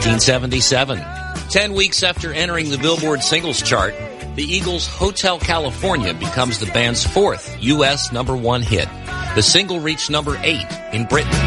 1977. 10 weeks after entering the Billboard singles chart, the Eagles' Hotel California becomes the band's fourth U.S. #1 hit. The single reached number 8 in Britain.